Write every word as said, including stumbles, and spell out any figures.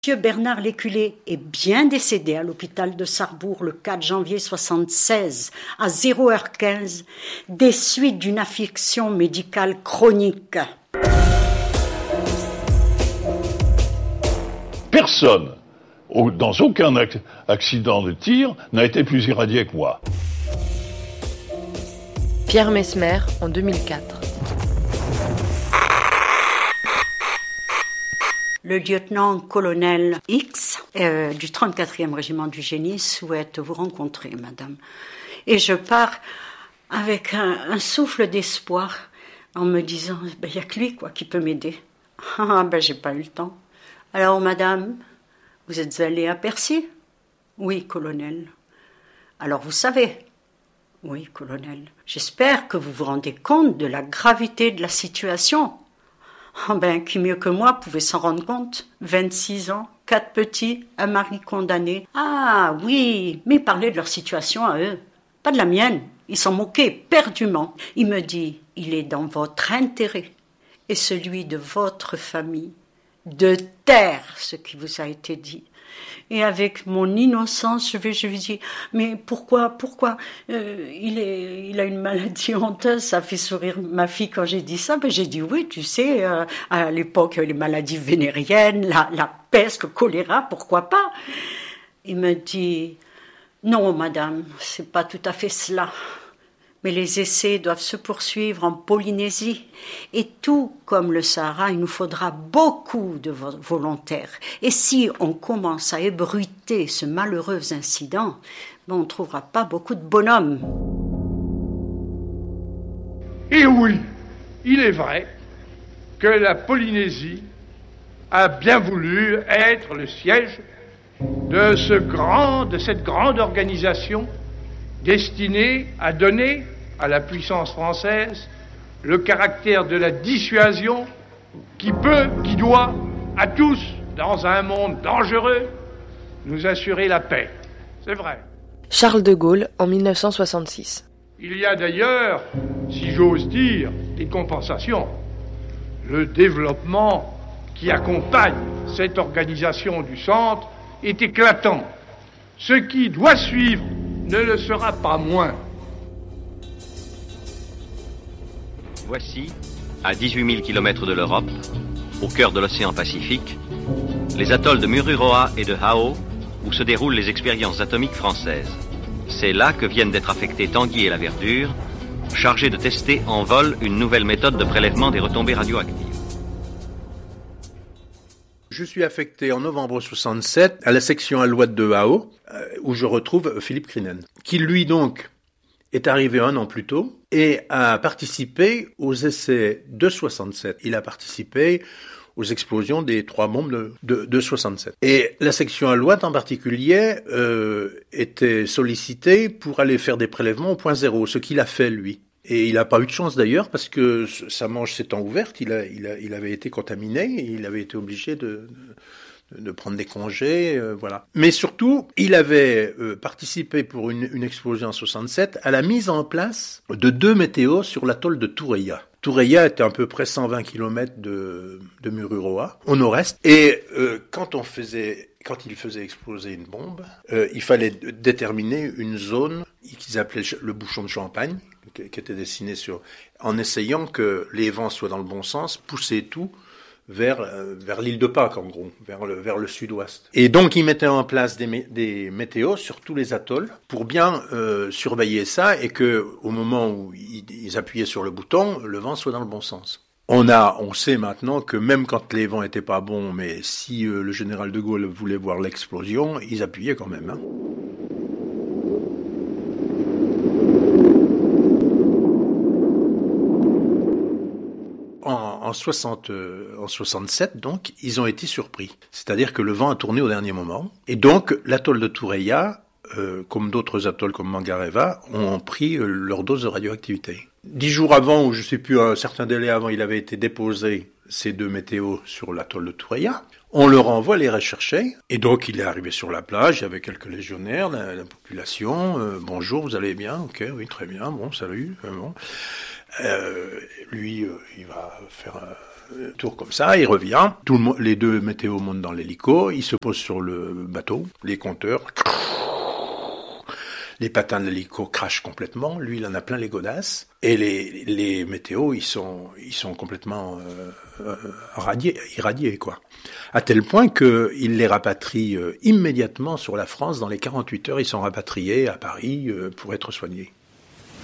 Monsieur Bernard Léculé est bien décédé à l'hôpital de Sarrebourg le quatre janvier soixante-seize à zéro heure quinze des suites d'une affection médicale chronique. Personne, dans aucun accident de tir, n'a été plus irradié que moi. Pierre Messmer en deux mille quatre. Le lieutenant-colonel X euh, du trente-quatrième régiment du génie souhaite vous rencontrer, madame. Et je pars avec un, un souffle d'espoir en me disant, ben, il n'y a que lui quoi, qui peut m'aider. Ah, ben, j'ai pas eu le temps. Alors, madame, vous êtes allée à Percy ? Oui, colonel. Alors, vous savez ? Oui, colonel. J'espère que vous vous rendez compte de la gravité de la situation. Ah ben, qui mieux que moi pouvait s'en rendre compte ? vingt-six ans, quatre petits, un mari condamné. Ah oui, mais parlez de leur situation à eux, pas de la mienne. Ils s'en moquaient perdument. Il me dit, il est dans votre intérêt et celui de votre famille de taire ce qui vous a été dit. Et avec mon innocence, je vais, je lui dis, mais pourquoi, pourquoi euh, il est, il a une maladie honteuse. Ça fait sourire ma fille quand j'ai dit ça. Ben j'ai dit oui, tu sais, euh, à l'époque les maladies vénériennes, la, la peste, le choléra, pourquoi pas. Il me dit, non, madame, c'est pas tout à fait cela. Mais les essais doivent se poursuivre en Polynésie. Et tout comme le Sahara, il nous faudra beaucoup de volontaires. Et si on commence à ébruiter ce malheureux incident, ben on ne trouvera pas beaucoup de bonhommes. Et oui, il est vrai que la Polynésie a bien voulu être le siège de, ce grand, de cette grande organisation destinée à donner à la puissance française le caractère de la dissuasion qui peut, qui doit, à tous, dans un monde dangereux, nous assurer la paix. C'est vrai. Charles de Gaulle en mille neuf cent soixante-six. Il y a d'ailleurs, si j'ose dire, des compensations. Le développement qui accompagne cette organisation du centre est éclatant. Ce qui doit suivre ne le sera pas moins. Voici, à dix-huit mille kilomètres de l'Europe, au cœur de l'océan Pacifique, les atolls de Mururoa et de Hao, où se déroulent les expériences atomiques françaises. C'est là que viennent d'être affectés Tanguy et la Verdure, chargés de tester en vol une nouvelle méthode de prélèvement des retombées radioactives. Je suis affecté en novembre soixante-sept à la section Alouette de Hao, où je retrouve Philippe Crinen, qui lui donc est arrivé un an plus tôt et a participé aux essais de soixante-sept. Il a participé aux explosions des trois bombes de, de, de soixante-sept. Et la section Alouette en particulier euh, était sollicitée pour aller faire des prélèvements au point zéro, ce qu'il a fait lui. Et il n'a pas eu de chance d'ailleurs parce que sa manche s'étant ouverte, il, a, il, a, il avait été contaminé et il avait été obligé de, de, de prendre des congés, euh, voilà. Mais surtout, il avait euh, participé pour une, une explosion en soixante-sept à la mise en place de deux météos sur l'atoll de Tureia. Tureia était à peu près cent vingt kilomètres de, de Mururoa, au nord-est. Et euh, quand on faisait, quand il faisait exploser une bombe, euh, il fallait d- déterminer une zone qu'ils appelaient le bouchon de Champagne, qui était dessiné sur, en essayant que les vents soient dans le bon sens, pousser tout vers euh, vers l'île de Pâques en gros, vers le vers le sud-ouest. Et donc ils mettaient en place des mé- des météos sur tous les atolls pour bien euh, surveiller ça et que au moment où ils, ils appuyaient sur le bouton, le vent soit dans le bon sens. On a, on sait maintenant que même quand les vents étaient pas bons, mais si euh, le général de Gaulle voulait voir l'explosion, ils appuyaient quand même. Hein. En, en, soixante, euh, en soixante-sept, donc, ils ont été surpris. C'est-à-dire que le vent a tourné au dernier moment. Et donc, l'atoll de Tureia, euh, comme d'autres atolls comme Mangareva, ont pris euh, leur dose de radioactivité. Dix jours avant, ou je sais plus, un certain délai avant, il avait été déposé ces deux météos sur l'atoll de Tureia. On leur envoie les rechercher. Et donc, il est arrivé sur la plage, il y avait quelques légionnaires, la, la population. Euh, bonjour, vous allez bien? Ok, oui, très bien. Bon, salut. Euh, bon. Euh, lui, euh, il va faire un, tour comme ça, il revient, tout le monde, les deux météos montent dans l'hélico, ils se posent sur le bateau, les compteurs, les patins de l'hélico crachent complètement, lui il en a plein les godasses, et les, les météos ils sont, ils sont complètement euh, euh, radiés, irradiés quoi. À tel point qu'il les rapatrie euh, immédiatement sur la France, dans les quarante-huit heures ils sont rapatriés à Paris euh, pour être soignés.